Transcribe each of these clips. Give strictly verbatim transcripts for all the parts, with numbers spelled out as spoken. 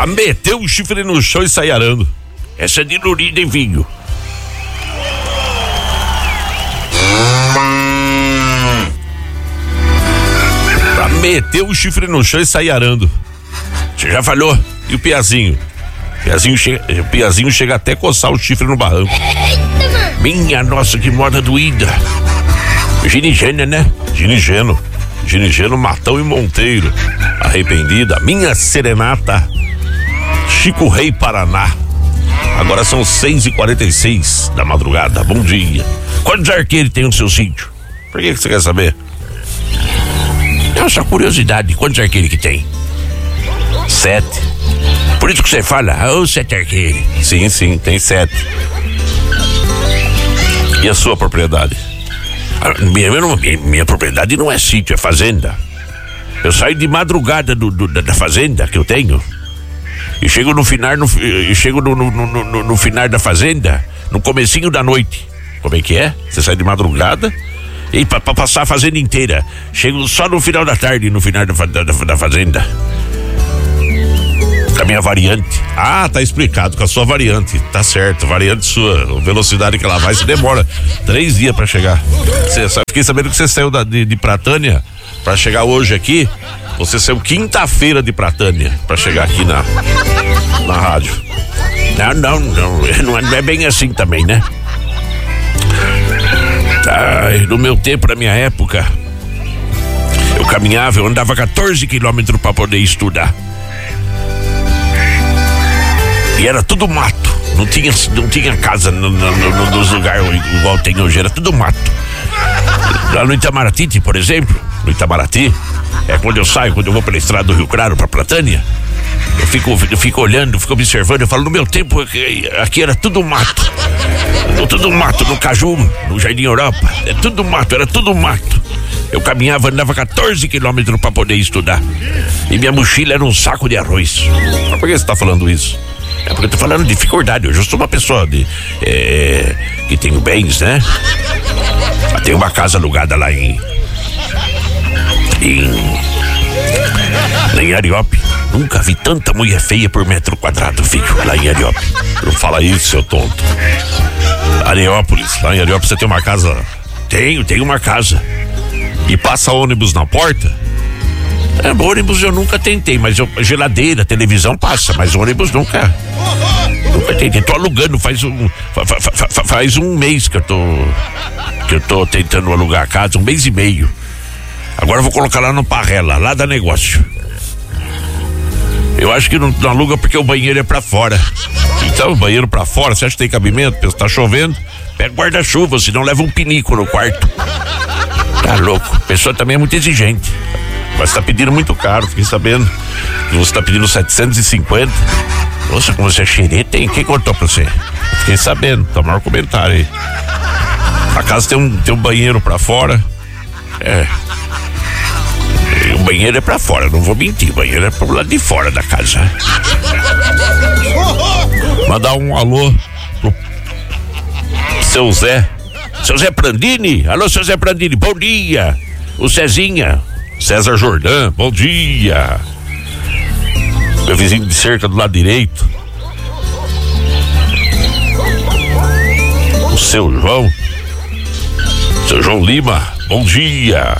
Pra meter o chifre no chão e sair arando. Essa é de Lurida e vinho. Pra meter o chifre no chão e sair arando. Você já falou? E o piazinho? O piazinho chega, o piazinho chega até coçar o chifre no barranco. Minha nossa, que moda doída. Ginigênia, né? Ginigeno. Ginigeno, Matão e Monteiro. Arrependida. Minha serenata. Chico Rei, Paraná. Agora são seis e quarenta e seis da madrugada. Bom dia. Quantos arqueiros tem no seu sítio? Por que, que você quer saber? É só curiosidade. Quantos arqueiros que tem? Sete. Por isso que você fala, ô, oh, sete arqueiros. Sim, sim, tem sete. E a sua propriedade? Minha, minha, minha propriedade não é sítio, é fazenda. Eu saio de madrugada do, do, da fazenda que eu tenho e chego no final, no, e chego no, no, no, no, no final da fazenda, no comecinho da noite. Como é que é? Você sai de madrugada e pra, pra passar a fazenda inteira. Chego só no final da tarde, no final da, da, da fazenda. Com a minha variante. Ah, tá explicado, com a sua variante. Tá certo, variante sua. A velocidade que ela vai, se demora três dias pra chegar. Você, só fiquei sabendo que você saiu da, de, de Pratânia pra chegar hoje aqui. Você saiu quinta-feira de Pratânia pra chegar aqui na, na rádio. Não, não, não, não é, não é bem assim também, né? Ai, no meu tempo, na minha época, eu caminhava, eu andava quatorze quilômetros pra poder estudar. E era tudo mato, não tinha, não tinha casa no, no, no, nos lugares igual tem hoje, era tudo mato. Lá no Itamaraty, por exemplo, no Itamaraty, é quando eu saio, quando eu vou pela estrada do Rio Claro pra Pratânia, eu fico, eu fico olhando, fico observando, eu falo, no meu tempo aqui, aqui era tudo mato. Tudo mato, no Caju, no Jardim Europa, é tudo mato, era tudo mato. Eu caminhava, andava quatorze quilômetros pra poder estudar. E minha mochila era um saco de arroz. Mas por que você tá falando isso? É porque eu tô falando de dificuldade. Hoje eu sou uma pessoa de, é, que tenho bens, né? Eu tenho uma casa alugada lá em em, em Ariope. Nunca vi tanta mulher feia por metro quadrado, filho, lá em Ariope. Não fala isso, seu tonto. Areópolis, lá em Ariope você tem uma casa. Tenho, tenho uma casa. E passa ônibus na porta. É, ônibus eu nunca tentei, mas eu, geladeira, televisão passa, mas ônibus nunca. Nunca tentei. Tô alugando faz um. Fa, fa, fa, faz um mês que eu tô. Que eu tô tentando alugar a casa, um mês e meio. Agora eu vou colocar lá no Parrela, lá da negócio. Eu acho que não, não aluga porque o banheiro é pra fora. Então, o banheiro pra fora, você acha que tem cabimento? Pensa, tá chovendo, pega guarda-chuva, senão leva um pinico no quarto. Tá louco. A pessoa também é muito exigente. Mas tá pedindo muito caro, fiquei sabendo que você tá pedindo setecentos e cinquenta. Nossa, como você é xereta, hein? Quem contou pra você? Fiquei sabendo, tá o maior comentário aí. A casa tem um, tem um banheiro pra fora. É. E o banheiro é pra fora, não vou mentir, o banheiro é pro lado de fora da casa. Mandar um alô pro seu Zé. Seu Zé Prandini, alô, seu Zé Prandini, bom dia. O Cezinha, César Jordão, bom dia. Meu vizinho de cerca do lado direito. O seu João, seu João Lima, bom dia.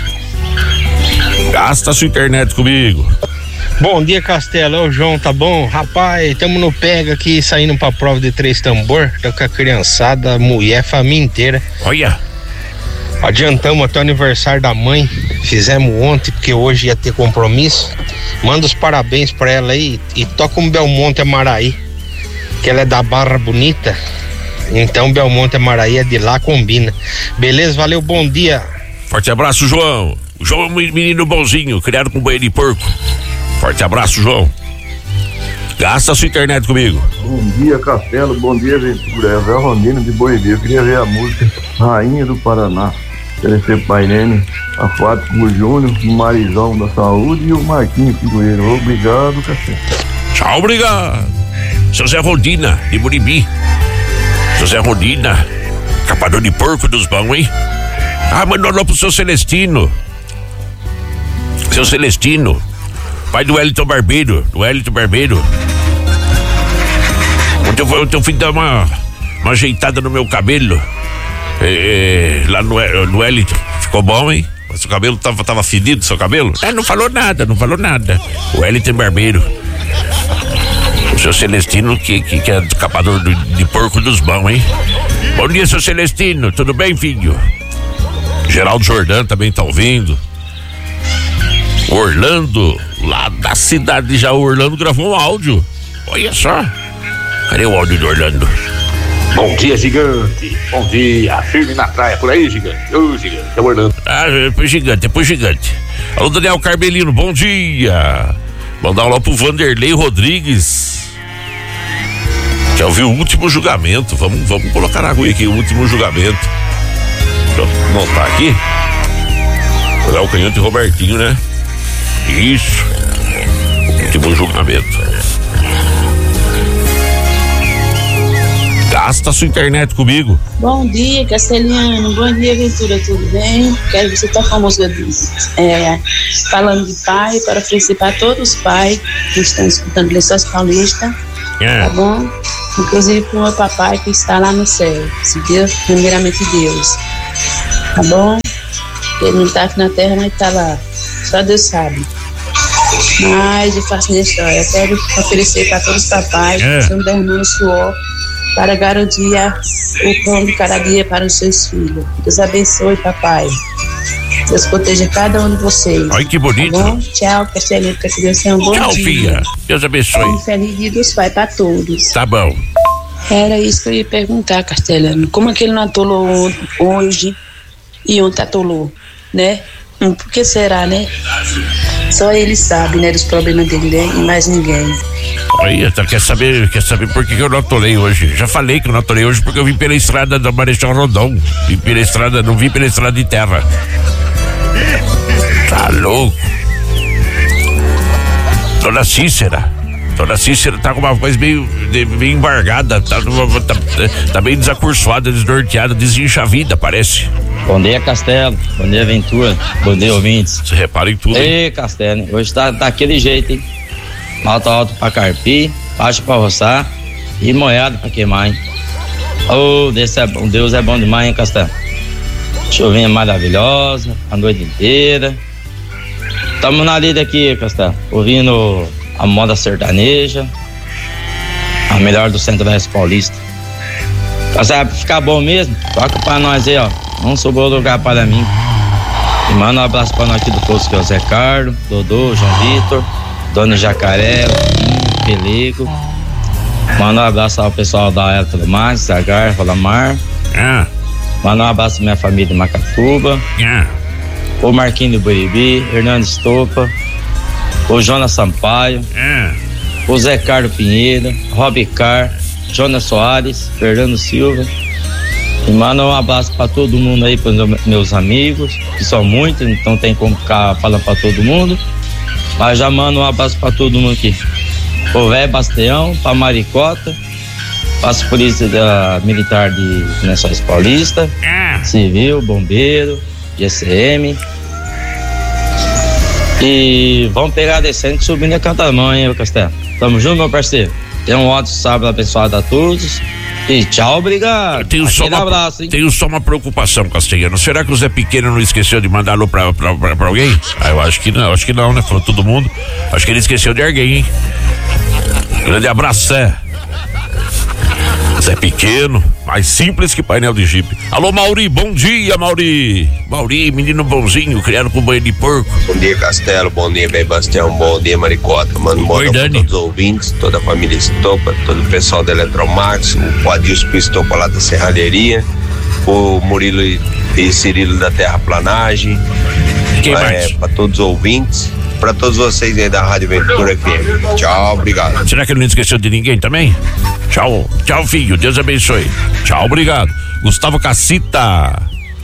Gasta a sua internet comigo. Bom dia, Castelo, é o João, tá bom? Rapaz, tamo no pega aqui, saindo pra prova de três tambor, tô com a criançada, a mulher, a família inteira. Olha. Adiantamos até o aniversário da mãe, fizemos ontem, porque hoje ia ter compromisso. Manda os parabéns pra ela aí e toca um Belmonte Amaraí, que ela é da Barra Bonita, então Belmonte Amaraí é de lá, combina. Beleza, valeu, bom dia. Forte abraço, João. O João é um menino bonzinho, criado com banho de porco. Forte abraço, João. Gasta a sua internet comigo. Bom dia, Castelo. Bom dia, Ventura. É o Zé Rondino de Boivia. Eu queria ver a música Rainha do Paraná. Oferecer pro Pairene, a Fátima Júnior, o Marizão da Saúde e o Marquinhos Figueiro. Obrigado, Castelo. Tchau, obrigado. Seu Zé Rondina, de Muribi. Seu Zé Rondina, capador de porco dos bons, hein? Ah, mandou alô pro seu Celestino. Seu Celestino, Pai do Wellington Barbeiro, do Wellington Barbeiro. Ontem eu, ontem eu fui dar uma, uma ajeitada no meu cabelo. É, lá no, no Wellington. Ficou bom, hein? Seu cabelo tava, tava fedido, seu cabelo? É, não falou nada, não falou nada. O Wellington Barbeiro. O seu Celestino, que, que, que é escapador de, de porco dos bons, hein? Bom dia, seu Celestino. Tudo bem, filho? Geraldo Jordão também tá ouvindo. Orlando, lá da cidade de Jaú, Orlando gravou um áudio. Olha só. Cadê o áudio do Orlando? Bom dia, gigante. Bom dia. Firme na praia por aí, gigante. Ô, gigante. É o Orlando. Ah, é pro gigante, é pro gigante. Alô, Daniel Carmelino, bom dia. Mandar um lá pro Vanderlei Rodrigues. Quer ouvir o último julgamento? Vamos, vamos colocar na rua aqui, o último julgamento. Deixa eu anotar aqui. Olha o Canhoto e Robertinho, né? Isso. Último julgamento. Gasta sua internet comigo. Bom dia, Castelhano. Bom dia, Ventura. Tudo bem? Quero que você toque a música é, falando de pai, para oferecer para todos os pais que estão escutando Lençóis Paulista. É. Tá bom? Inclusive para o meu papai que está lá no céu. Se Deus, primeiramente Deus. Tá bom? Ele não está aqui na terra, mas está lá. Só Deus sabe. Mas eu faço minha história. Eu quero oferecer para todos os papais é. que estão derramando suor para garantir o pão de cada dia para os seus filhos. Deus abençoe, papai. Deus proteja cada um de vocês. Olha que bonito. Tá bom? Tchau, Castelhano, que Deus tenha um bom Tchau, dia. filha. Deus abençoe. Um feliz dia dos pais para todos. Tá bom. Era isso que eu ia perguntar, Castelhano. Como é que ele não atolou hoje e ontem atolou, né? Hum, por que será, né? Só ele sabe, né, dos problemas dele, né? E mais ninguém. Aí, tá, quer saber, quer saber por que, que eu não atolei hoje? Já falei que eu não atolei hoje porque eu vim pela estrada da Marechal Rondon. Vim pela estrada, não vim pela estrada de terra. Tá louco? Dona Cícera. Dona Cícera tá com uma voz meio, meio embargada, tá, tá, tá bem desacursoada, desnorteada, desenchavida, parece. Bom dia, Castelo. Bom dia, Ventura. Bom dia, ouvintes. Você repara em tudo. Ei, Castelo, hoje tá daquele jeito, hein? Alto alto pra carpir, baixo pra roçar e moeda pra queimar, hein? Oh, Deus é bom, Deus é bom demais, hein, Castelo? Chuvinha maravilhosa, a noite inteira. Tamo na lida aqui, Castelo, ouvindo a moda sertaneja, a melhor do Centro-Oeste Paulista. Castelo, pra ficar bom mesmo, toca pra nós aí, ó. Não sobrou lugar para mim. E manda um abraço pra nós aqui do posto, que é o Zé Carlos, Dodô, João Vitor, Dona Jacaré, Pelego. Manda um abraço ao pessoal da Eletromar, Zagar, Rolamar. É. Manda um abraço à minha família de Macatuba. É. O Marquinho do Buribi, Hernando Estopa, o Jonas Sampaio, É. o Zé Carlos Pinheiro, Rob Car, Jonas Soares, Fernando Silva. E manda um abraço pra todo mundo aí, pros meus amigos, que são muitos, então tem como ficar falando pra todo mundo. Mas já mando um abraço pra todo mundo aqui. O Vé Bastião, pra Maricota, Passo Polícia da Militar de Lençóis Paulista, Civil, Bombeiro, G C M. E vamos pegar a descente subindo a Cantamanha, hein, Castelo. Tamo junto, meu parceiro. Tenha um ótimo sábado abençoado a todos. E tchau, obrigado. Tenho só, uma, abraço, hein? tenho só uma preocupação, Castelhano. Será que o Zé Pequeno não esqueceu de mandar alô pra, pra, pra, pra alguém? Ah, eu acho que não, acho que não, né? Falou todo mundo. Acho que ele esqueceu de alguém, hein? Grande abraço, Zé. Zé Pequeno, mais simples que painel de jipe. Alô, Mauri, bom dia, Mauri. Mauri, menino bonzinho, criado com banho de porco. Bom dia, Castelo, bom dia, Bem Bastião, bom dia, Maricota. Mano, bom dia pra todos os ouvintes, toda a família Estopa, todo o pessoal da Eletromax, o Adilson Estopa lá da Serralheria, o Murilo e, e Cirilo da Terraplanagem. Quem é, mais? Pra todos os ouvintes, pra todos vocês aí da Rádio Ventura F M. Tchau, obrigado. Será que ele não esqueceu de ninguém também? Tchau, tchau, filho, Deus abençoe. Tchau, obrigado. Gustavo Cacita.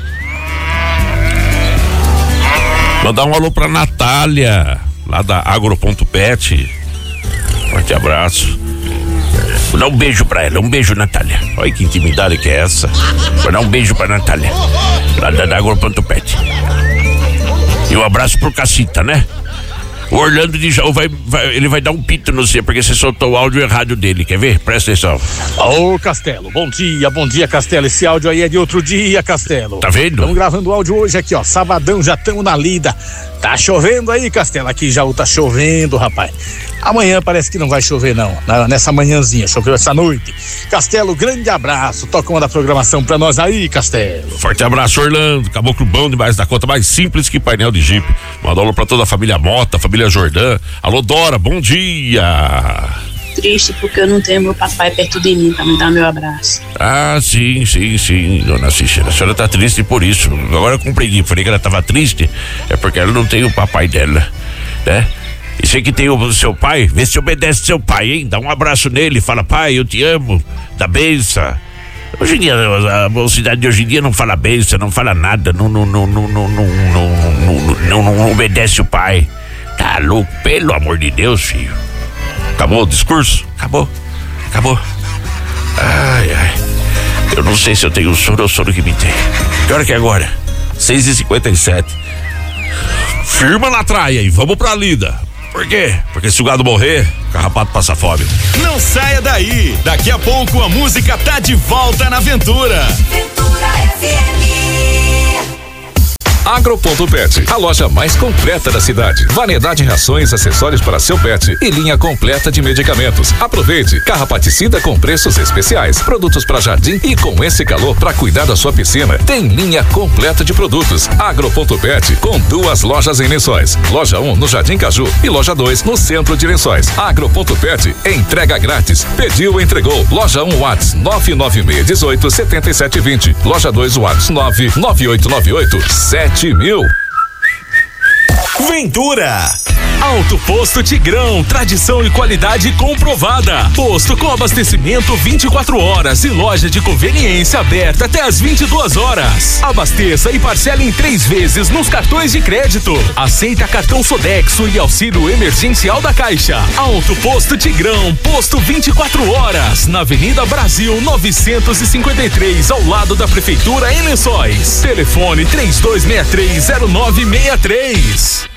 Mandar um alô pra Natália, lá da Agro.pet. Forte abraço. Vou dar um beijo pra ela, um beijo, Natália. Olha que intimidade que é essa. Vou dar um beijo pra Natália, lá da, da Agro.pet. E um abraço pro Cacita, né? O Orlando de Jaú vai, vai, ele vai dar um pito no você, porque você soltou o áudio errado dele, quer ver? Presta atenção. Ô, Castelo, bom dia, bom dia, Castelo. Esse áudio aí é de outro dia, Castelo. Tá vendo? Estamos gravando o áudio hoje aqui, ó, sabadão, já estamos na lida. Tá chovendo aí, Castelo, aqui em Jaú tá chovendo, rapaz. Amanhã parece que não vai chover, não, nessa manhãzinha, choveu essa noite. Castelo, grande abraço, toca uma da programação pra nós aí, Castelo. Forte abraço, Orlando, caboclo bom demais da conta, mais simples que painel de Jeep. Manda alô pra toda a família Mota, família Jordã. Alô, Dora, bom dia. Triste porque eu não tenho meu papai perto de mim pra me dar meu abraço. Ah, sim, sim, sim, dona Cícera, a senhora tá triste por isso. Agora eu compreendi, falei que ela tava triste, é porque ela não tem o papai dela, né? E você que tem o seu pai, vê se obedece seu pai, hein? Dá um abraço nele, fala, pai, eu te amo, dá benção. Hoje em dia, a mocidade de hoje em dia não fala benção, não fala nada, não, não, não, não, não, não, não, não, não obedece o pai. Tá louco, pelo amor de Deus, filho. Acabou o discurso? Acabou, acabou. Ai, ai, eu não sei se eu tenho sono ou sono que me tem. Que hora que é agora? seis e cinquenta e sete. Firma na traia e vamos pra lida. Por quê? Porque se o gado morrer, o carrapato passa fome. Não saia daí. Daqui a pouco a música tá de volta na Aventura. Aventura F M. Agro.pet, a loja mais completa da cidade. Variedade em rações, acessórios para seu pet e linha completa de medicamentos. Aproveite, carrapaticida com preços especiais, produtos para jardim e com esse calor para cuidar da sua piscina. Tem linha completa de produtos. Agro.pet com duas lojas em Lençóis. Loja um no Jardim Caju e loja dois no centro de Lençóis. Agro.pet, entrega grátis. Pediu, entregou. Loja um Whats nove nove seis um oito sete sete dois zero. Loja dois Whats nove nove oito nove oito sete mil. Ventura. Alto Posto Tigrão, tradição e qualidade comprovada. Posto com abastecimento vinte e quatro horas e loja de conveniência aberta até às vinte e duas horas. Abasteça e parcela em três vezes nos cartões de crédito. Aceita cartão Sodexo e auxílio emergencial da Caixa. Alto Posto Tigrão, posto vinte e quatro horas, na Avenida Brasil novecentos e cinquenta e três, ao lado da Prefeitura em Lençóis. Telefone três dois seis três zero nove seis três.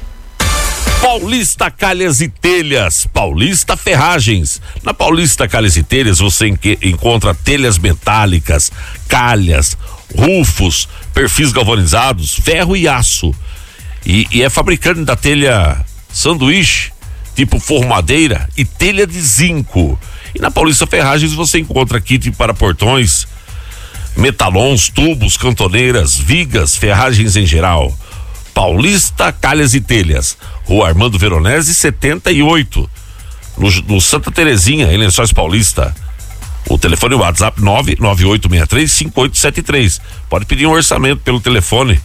Paulista Calhas e Telhas, Paulista Ferragens. Na Paulista Calhas e Telhas você enque, encontra telhas metálicas, calhas, rufos, perfis galvanizados, ferro e aço. E, e é fabricante da telha sanduíche, tipo formadeira e telha de zinco. E na Paulista Ferragens você encontra kit para portões, metalons, tubos, cantoneiras, vigas, ferragens em geral. Paulista Calhas e Telhas, Rua Armando Veronese setenta e oito, no, no Santa Terezinha, em Lençóis Paulista. O telefone é o WhatsApp nove nove oito seis três cinco oito sete três. Pode pedir um orçamento pelo telefone.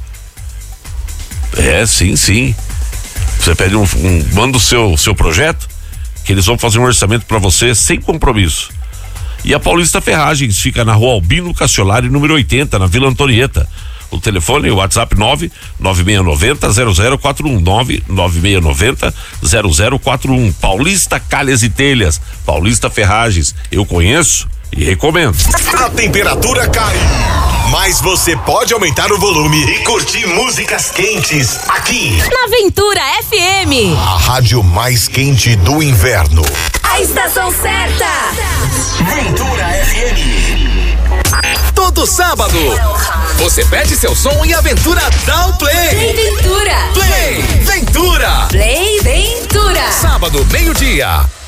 É, sim, sim. Você pede um, um manda o seu, seu projeto, que eles vão fazer um orçamento para você sem compromisso. E a Paulista Ferragens fica na Rua Albino Cassiolari, número oitenta, na Vila Antonieta. O telefone, o WhatsApp nove nove seis nove zero zero zero quatro um, nove nove seis nove zero zero zero quatro um. Paulista Calhas e Telhas, Paulista Ferragens, eu conheço e recomendo. A temperatura cai, mas você pode aumentar o volume e curtir músicas quentes aqui na Aventura F M, a rádio mais quente do inverno. A estação certa, Ventura F M. Todo sábado, você pede seu som e a Aventura dá o play. Play Ventura. Play Ventura. Play Ventura. Sábado, meio-dia.